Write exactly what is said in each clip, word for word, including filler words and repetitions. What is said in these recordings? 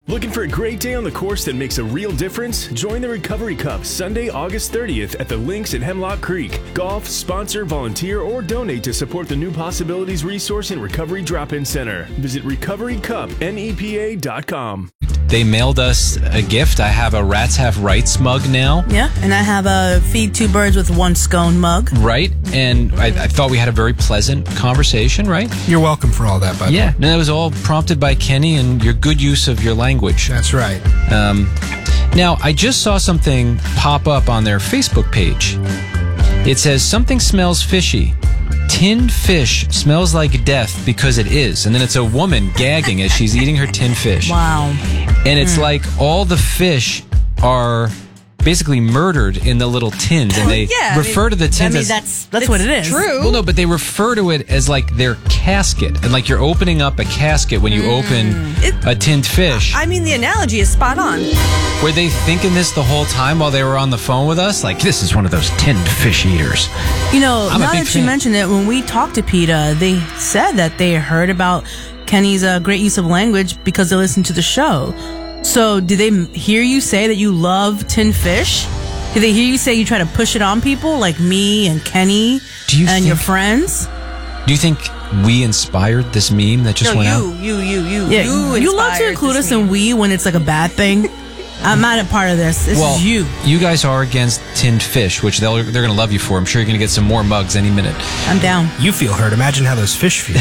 Looking for a great day on the course that makes a real difference? Join the Recovery Cup Sunday, August thirtieth at the Links at Hemlock Creek. Golf, sponsor, volunteer, or donate to support the New Possibilities Resource and Recovery Drop-In Center. Visit recovery cup nepa dot com. They mailed us a gift. I have a Rats Have Rights mug now. Yeah, and I have a Feed Two Birds with One Scone mug. Right, and I, I thought we had a very pleasant conversation, right? You're welcome for all that, by the way. Yeah, and that was all prompted by Kenny and your good use of your language. That's right. Um, now, I just saw something pop up on their Facebook page. It says, something smells fishy. Tinned fish smells like death because it is. And then it's a woman gagging as she's eating her tinned fish. Wow. And it's Mm. like all the fish are basically murdered in the little tins, and they Yeah, I refer mean- to the tins I mean, as... that's that's what it is. True. Well, no, but they refer to it as like their casket, and like you're opening up a casket when you open It- a tinned fish. I mean, the analogy is spot on. Were they thinking this the whole time while they were on the phone with us? Like, this is one of those tinned fish eaters. You know, I'm a now big that you fan. mentioned it, when we talked to PETA, they said that they heard about Kenny's uh, great use of language because they listened to the show. So, did they m- hear you say that you love tinned fish? Did they hear you say you try to push it on people like me and Kenny Do you and your think- friends? Do you think we inspired this meme that just No, went you, out? you, you, you, Yeah, you. you love to inspired include this us in meme. we when it's like a bad thing. I'm not a part of this. This Well, is you. You guys are against tinned fish, which they'll, they're going to love you for. I'm sure you're going to get some more mugs any minute. I'm down. You feel hurt. Imagine how those fish feel.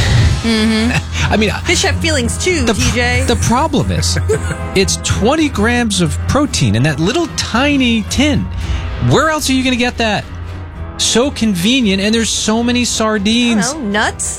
I mean, Fish have feelings too, the, T J. the problem is it's twenty grams of protein in that little tiny tin. Where else are you going to get that? So convenient, and there's so many I sardines. don't know, nuts,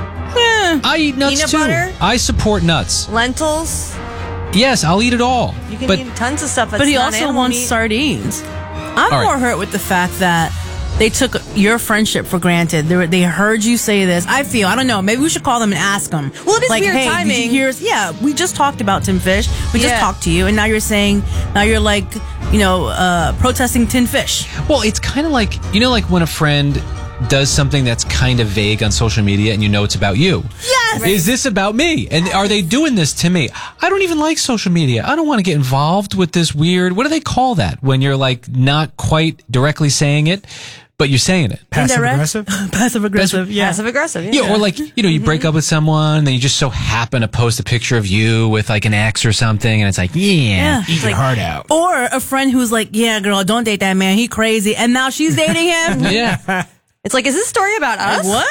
Eh, I eat nuts Peanut too. butter? I support nuts. lentils. Yes, I'll eat it all. You can but eat tons of stuff. That's but he not also animal wants meat. sardines. I'm All right. more hurt with the fact that they took your friendship for granted. They, were, they heard you say this. I feel, I don't know, maybe we should call them and ask them. Well, it is like, weird hey, timing. Did you hear us? Yeah, we just talked about Tim Fish. We just Yeah. talked to you, and now you're saying, now you're like, you know, uh, protesting tin fish. Well, it's kind of like, you know, like when a friend does something that's kind of vague on social media and you know it's about you. Yes! Is this about me? And are they doing this to me? I don't even like social media. I don't want to get involved with this weird, what do they call that? When you're like not quite directly saying it, but you're saying it. Passive Indirect? aggressive? Passive aggressive, yeah. Passive aggressive. Yeah. Yeah, or like, you know, you break up with someone and then you just so happen to post a picture of you with like an ex or something and it's like, yeah. Yeah. Eat your Like- heart out. Or a friend who's like, yeah, girl, don't date that man. He crazy. And now she's dating him. Yeah. It's like, is this story about us? What?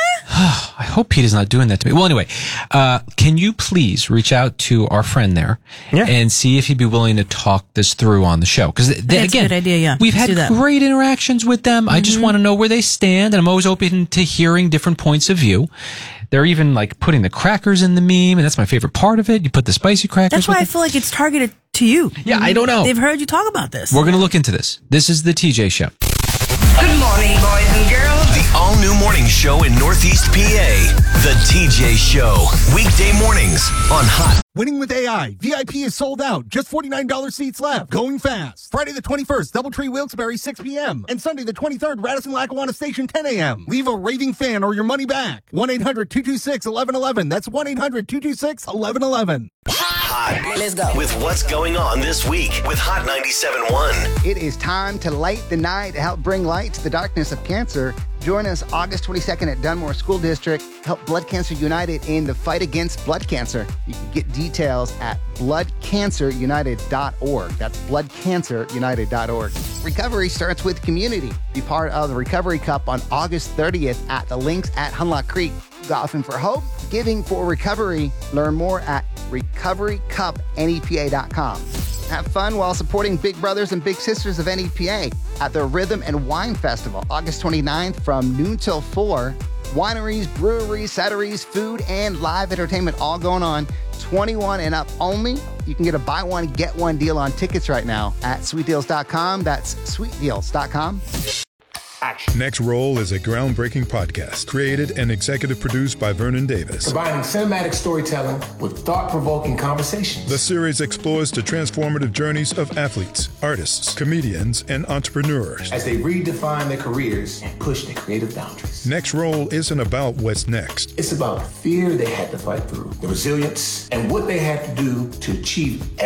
I hope Peter's not doing that to me. Well, anyway, uh, can you please reach out to our friend there Yeah. and see if he'd be willing to talk this through on the show? Because that's a again, good idea, yeah. we've Let's had do that. great interactions with them. I just want to know where they stand, and I'm always open to hearing different points of view. They're even like putting the crackers in the meme, and that's my favorite part of it. You put the spicy crackers. That's why with I it. feel like it's targeted to you. Yeah, I don't know. They've heard you talk about this. We're going to look into this. This is the T J Show. Good morning, boys and girls. The all-new morning show in Northeast P A. The T J Show. Weekday mornings on Hot. Winning with A I. V I P is sold out. Just forty-nine dollars seats left. Going fast. Friday the twenty-first, Doubletree Wilkes-Barre, six p.m. And Sunday the twenty-third, Radisson Lackawanna Station, ten a.m. Leave a raving fan or your money back. one eight hundred two two six one one one one. That's one eight hundred two two six one one one one. Hot. Let's go. With what's going on this week with Hot ninety-seven point one. It is time to light the night to help bring light to the darkness of cancer. Join us August twenty-second at Dunmore School District. Help Blood Cancer United in the fight against blood cancer. You can get details at blood cancer united dot org. That's blood cancer united dot org. Recovery starts with community. Be part of the Recovery Cup on August thirtieth at the Links at Hunlock Creek. Golfing for Hope, Giving for Recovery. Learn more at recovery cup nepa dot com. Have fun while supporting Big Brothers and Big Sisters of N E P A at the Rhythm and Wine Festival, August twenty-ninth from noon till four. Wineries, breweries, cideries, food, and live entertainment all going on. twenty-one and up only. You can get a buy one, get one deal on tickets right now at sweet deals dot com. That's sweet deals dot com. Next Roll is a groundbreaking podcast created and executive produced by Vernon Davis. Combining cinematic storytelling with thought-provoking conversations. The series explores the transformative journeys of athletes, artists, comedians, and entrepreneurs as they redefine their careers and push their creative boundaries. Next Roll isn't about what's next. It's about the fear they had to fight through, the resilience, and what they had to do to achieve